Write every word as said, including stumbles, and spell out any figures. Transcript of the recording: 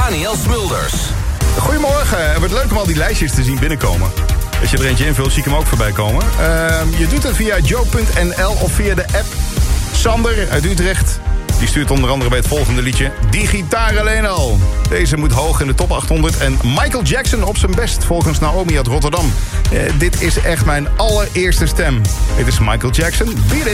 Daniel Smulders. Goedemorgen, het wordt leuk om al die lijstjes te zien binnenkomen. Als je er eentje invult, zie ik hem ook voorbij komen. Uh, je doet het via joe punt n l of via de app. Sander uit Utrecht, die stuurt onder andere bij het volgende liedje Die gitaar alleen al. Deze moet hoog in de top achthonderd. En Michael Jackson op zijn best, volgens Naomi uit Rotterdam. Uh, dit is echt mijn allereerste stem. Dit is Michael Jackson, Beat It.